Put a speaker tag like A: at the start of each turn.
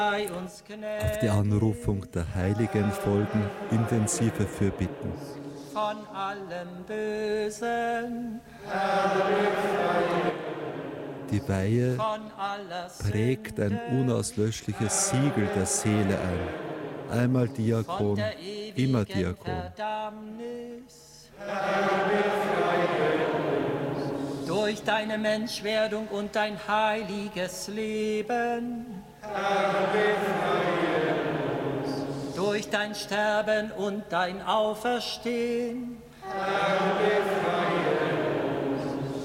A: Auf die Anrufung der Heiligen folgen intensive Fürbitten.
B: Von allem Bösen,
A: Die Weihe
B: von aller
A: prägt ein
B: Sünde,
A: unauslöschliches Siegel der Seele ein. Einmal
B: von
A: Diakon,
B: der
A: immer
B: ewigen
A: Diakon.
B: Verdammnis. Durch deine Menschwerdung und dein heiliges Leben, durch dein Sterben und dein Auferstehen,